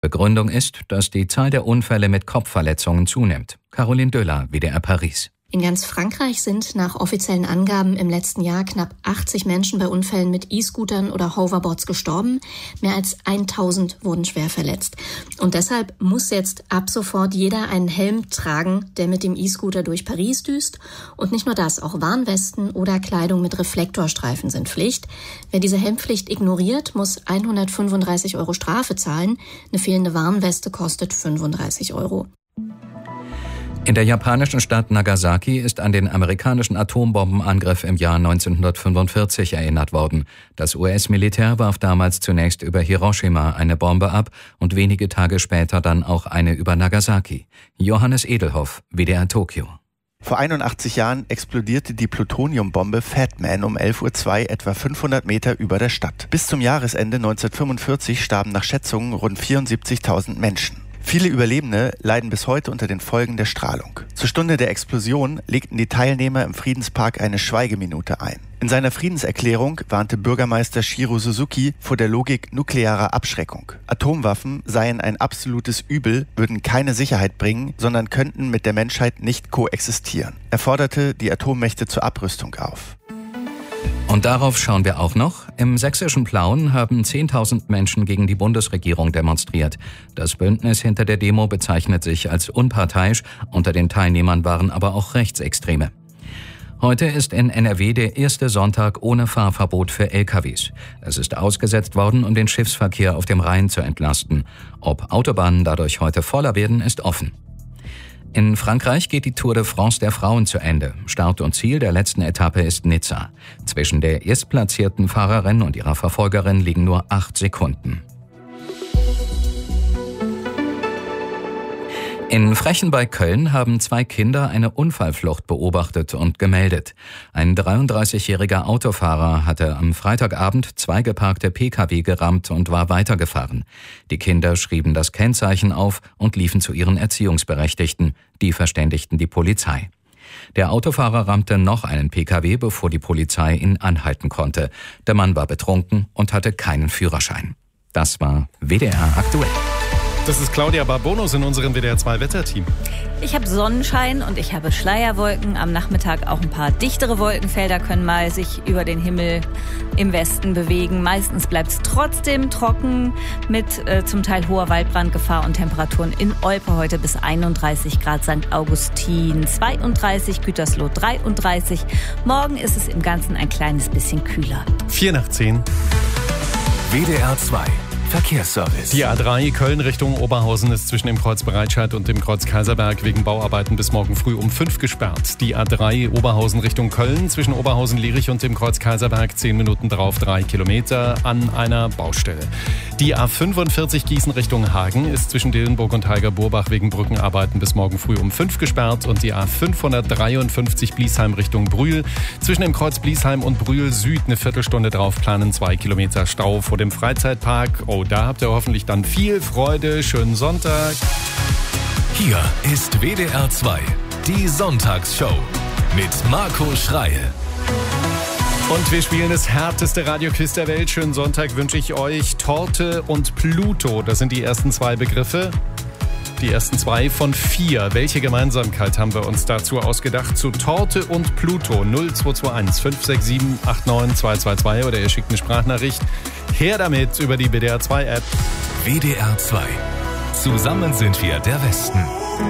Begründung ist, dass die Zahl der Unfälle mit Kopfverletzungen zunimmt. Caroline Döller, WDR Paris. In ganz Frankreich sind nach offiziellen Angaben im letzten Jahr knapp 80 Menschen bei Unfällen mit E-Scootern oder Hoverboards gestorben. Mehr als 1000 wurden schwer verletzt. Und deshalb muss jetzt ab sofort jeder einen Helm tragen, der mit dem E-Scooter durch Paris düst. Und nicht nur das, auch Warnwesten oder Kleidung mit Reflektorstreifen sind Pflicht. Wer diese Helmpflicht ignoriert, muss 135 € Strafe zahlen. Eine fehlende Warnweste kostet 35 €. In der japanischen Stadt Nagasaki ist an den amerikanischen Atombombenangriff im Jahr 1945 erinnert worden. Das US-Militär warf damals zunächst über Hiroshima eine Bombe ab und wenige Tage später dann auch eine über Nagasaki. Johannes Edelhoff, WDR Tokio. Vor 81 Jahren explodierte die Plutoniumbombe Fat Man um 11:02 Uhr etwa 500 Meter über der Stadt. Bis zum Jahresende 1945 starben nach Schätzungen rund 74.000 Menschen. Viele Überlebende leiden bis heute unter den Folgen der Strahlung. Zur Stunde der Explosion legten die Teilnehmer im Friedenspark eine Schweigeminute ein. In seiner Friedenserklärung warnte Bürgermeister Shiro Suzuki vor der Logik nuklearer Abschreckung. Atomwaffen seien ein absolutes Übel, würden keine Sicherheit bringen, sondern könnten mit der Menschheit nicht koexistieren. Er forderte die Atommächte zur Abrüstung auf. Und darauf schauen wir auch noch. Im sächsischen Plauen haben 10.000 Menschen gegen die Bundesregierung demonstriert. Das Bündnis hinter der Demo bezeichnet sich als unparteiisch. Unter den Teilnehmern waren aber auch Rechtsextreme. Heute ist in NRW der erste Sonntag ohne Fahrverbot für LKWs. Es ist ausgesetzt worden, um den Schiffsverkehr auf dem Rhein zu entlasten. Ob Autobahnen dadurch heute voller werden, ist offen. In Frankreich geht die Tour de France der Frauen zu Ende. Start und Ziel der letzten Etappe ist Nizza. Zwischen der erstplatzierten Fahrerin und ihrer Verfolgerin liegen nur 8 Sekunden. In Frechen bei Köln haben 2 Kinder eine Unfallflucht beobachtet und gemeldet. Ein 33-jähriger Autofahrer hatte am Freitagabend 2 geparkte Pkw gerammt und war weitergefahren. Die Kinder schrieben das Kennzeichen auf und liefen zu ihren Erziehungsberechtigten. Die verständigten die Polizei. Der Autofahrer rammte noch einen Pkw, bevor die Polizei ihn anhalten konnte. Der Mann war betrunken und hatte keinen Führerschein. Das war WDR aktuell. Das ist Claudia Barbonus in unserem WDR 2 Wetterteam. Ich habe Sonnenschein und ich habe Schleierwolken. Am Nachmittag auch ein paar dichtere Wolkenfelder können mal sich über den Himmel im Westen bewegen. Meistens bleibt es trotzdem trocken mit zum Teil hoher Waldbrandgefahr und Temperaturen in Olpe heute bis 31 Grad, St. Augustin 32, Gütersloh 33. Morgen ist es im Ganzen ein kleines bisschen kühler. 7:04. WDR 2 Verkehrsservice. Die A3 Köln Richtung Oberhausen ist zwischen dem Kreuz Breitscheid und dem Kreuz Kaiserberg wegen Bauarbeiten bis morgen früh um 5 gesperrt. Die A3 Oberhausen Richtung Köln zwischen Oberhausen-Lierich und dem Kreuz Kaiserberg 10 Minuten drauf 3 Kilometer an einer Baustelle. Die A45 Gießen Richtung Hagen ist zwischen Dillenburg und Heiger-Burbach wegen Brückenarbeiten bis morgen früh um 5 gesperrt und die A553 Bliesheim Richtung Brühl zwischen dem Kreuz Bliesheim und Brühl Süd eine Viertelstunde drauf planen 2 Kilometer Stau vor dem Freizeitpark. Oh, da habt ihr hoffentlich dann viel Freude. Schönen Sonntag. Hier ist WDR 2, die Sonntagsshow mit Marco Schreil. Und wir spielen das härteste Radioquiz der Welt. Schönen Sonntag wünsche ich euch. Torte und Pluto, das sind die ersten 2 Begriffe. Die ersten 2 von 4. Welche Gemeinsamkeit haben wir uns dazu ausgedacht? Zu Torte und Pluto 0221 567 89222 oder ihr schickt eine Sprachnachricht. Her damit über die WDR 2 App. WDR 2. Zusammen sind wir der Westen.